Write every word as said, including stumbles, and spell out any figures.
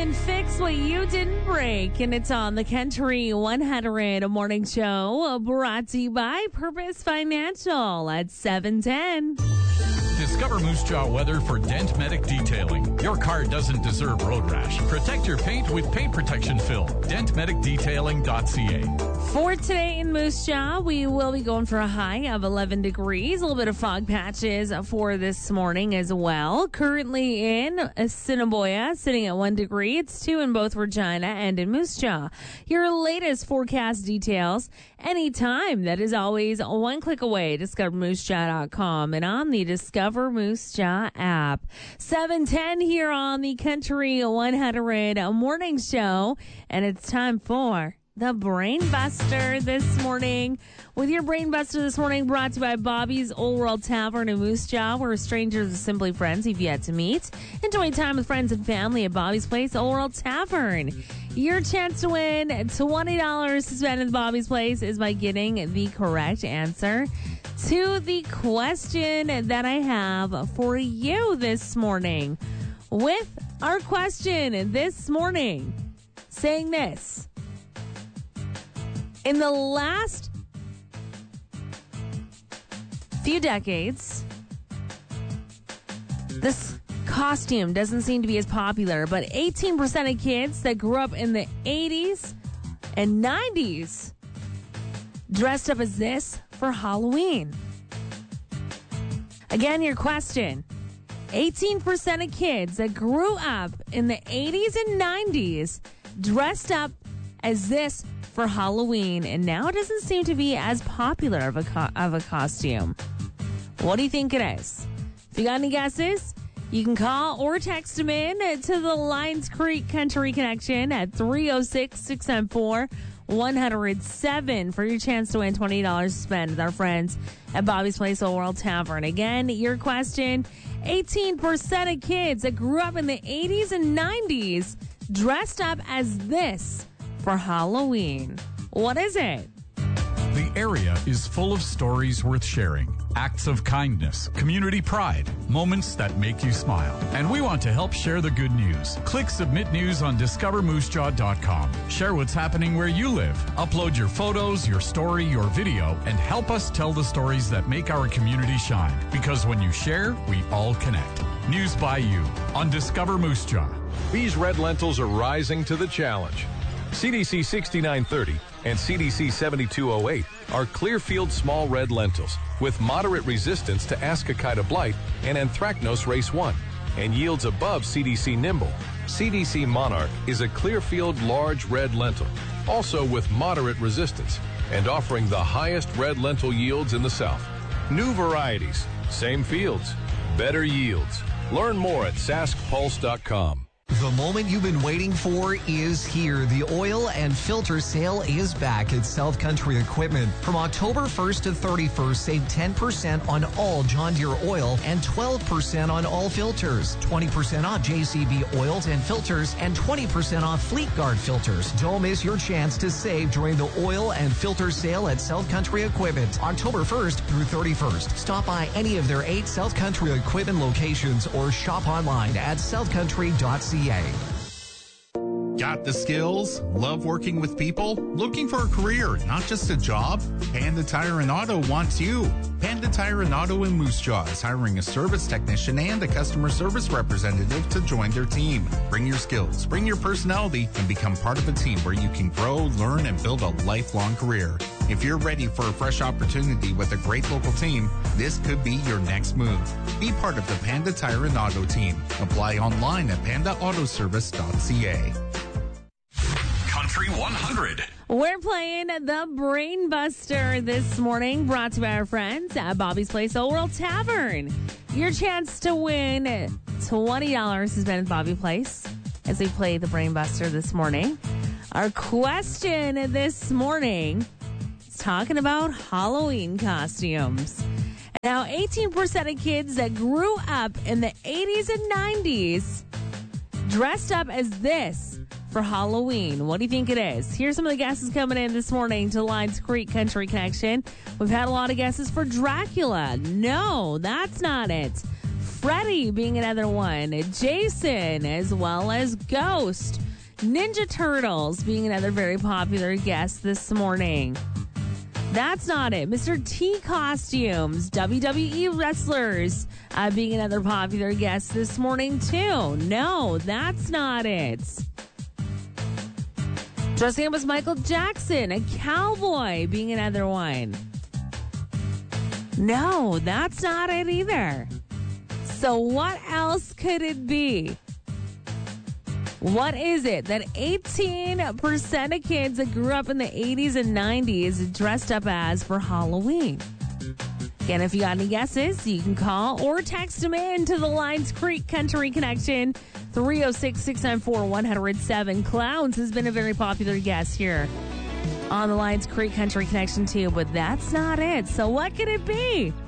can fix what you didn't break. And it's on the Country one hundred Morning Show, brought to you by Purpose Financial at seven ten. Discover Moose Jaw weather for Dent Medic Detailing. Your car doesn't deserve road rash. Protect your paint with paint protection film. dent medic detailing dot c a. For today in Moose Jaw, we will be going for a high of eleven degrees. A little bit of fog patches for this morning as well. Currently in Assiniboia, sitting at one degree. It's two in both Regina and in Moose Jaw. Your latest forecast details anytime. That is always one click away. discover moose jaw dot com and on the Discover Moose Jaw app. seven ten here on the Country one hundred Morning Show. And it's time for the Brain Buster this morning. With your Brain Buster this morning, brought to you by Bobby's Old World Tavern in Moose Jaw, where strangers are simply friends you've yet to meet. Enjoy time with friends and family at Bobby's Place Old World Tavern. Your chance to win twenty dollars to spend at Bobby's Place is by getting the correct answer to the question that I have for you this morning. With our question this morning, saying this: in the last few decades, this costume doesn't seem to be as popular, but eighteen percent of kids that grew up in the eighties and nineties dressed up as this for Halloween. Again, your question: eighteen percent of kids that grew up in the eighties and nineties dressed up as this for Halloween, and now it doesn't seem to be as popular of a co- of a costume. What do you think it is? If you got any guesses, you can call or text them in to the Lions Creek Country Connection at three oh six, six nine four, one oh seven for your chance to win twenty dollars to spend with our friends at Bobby's Place Old World Tavern. Again, your question: eighteen percent of kids that grew up in the eighties and nineties dressed up as this for Halloween. What is it? The area is full of stories worth sharing, acts of kindness, community pride, moments that make you smile. And we want to help share the good news. Click Submit News on discover moose jaw dot com. Share what's happening where you live. Upload your photos, your story, your video, and help us tell the stories that make our community shine. Because when you share, we all connect. News by you on Discover Moose Jaw. These red lentils are rising to the challenge. C D C sixty-nine thirty and C D C seventy-two oh eight are Clearfield small red lentils with moderate resistance to Ascochyta blight and Anthracnose race one and yields above C D C Nimble. C D C Monarch is a Clearfield large red lentil, also with moderate resistance and offering the highest red lentil yields in the South. New varieties, same fields, better yields. Learn more at sask pulse dot com. The moment you've been waiting for is here. The oil and filter sale is back at South Country Equipment. From October first to thirty-first, save ten percent on all John Deere oil and twelve percent on all filters. twenty percent off J C B oils and filters and twenty percent off Fleet Guard filters. Don't miss your chance to save during the oil and filter sale at South Country Equipment, October first through thirty-first. Stop by any of their eight South Country Equipment locations or shop online at south country dot c a. Got the skills? Love working with people? Looking for a career, not just a job? Panda Tire and Auto wants you. Panda Tire and Auto in Moose Jaw is hiring a service technician and a customer service representative to join their team. Bring your skills, bring your personality, and become part of a team where you can grow, learn, and build a lifelong career. If you're ready for a fresh opportunity with a great local team, this could be your next move. Be part of the Panda Tire and Auto team. Apply online at panda auto service dot c a. Country one hundred. We're playing the Brain Buster this morning, brought to you by our friends at Bobby's Place Old World Tavern. Your chance to win twenty dollars has been at Bobby Place as we play the Brain Buster this morning. Our question this morning is talking about Halloween costumes. Now, eighteen percent of kids that grew up in the eighties and nineties dressed up as this for Halloween. What do you think it is? Here's some of the guesses coming in this morning to Lions Creek Country Connection. We've had a lot of guesses for Dracula. No, that's not it. Freddy being another one. Jason, as well as Ghost. Ninja Turtles being another very popular guest this morning. That's not it. Mister T Costumes, W W E wrestlers, uh, being another popular guest this morning, too. No, that's not it. Dressing up as Michael Jackson, a cowboy, being another one. No, that's not it either. So what else could it be? What is it that eighteen percent of kids that grew up in the eighties and nineties dressed up as for Halloween? Again, if you got any guesses, you can call or text them in to the Lions Creek Country Connection, three oh six, six nine four, one oh seven. Clowns has been a very popular guest here on the Lions Creek Country Connection too, but that's not it. So what could it be?